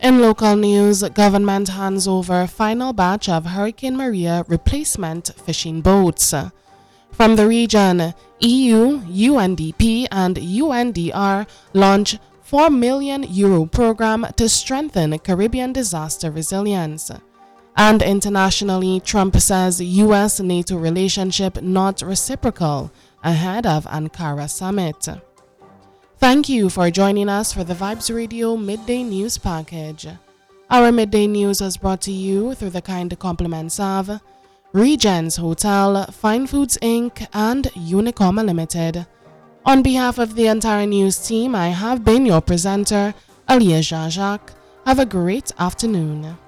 In local news, government hands over final batch of Hurricane Maria replacement fishing boats. From the region, EU, UNDP and UNDR launch €4 million program to strengthen Caribbean disaster resilience. And internationally, Trump says US-NATO relationship not reciprocal ahead of Ankara summit. Thank you for joining us for the Vibes Radio Midday News Package. Our Midday News is brought to you through the kind compliments of Regents Hotel, Fine Foods Inc. and Unicoma Limited. On behalf of the entire news team, I have been your presenter, Aliyah Jacques. Have a great afternoon.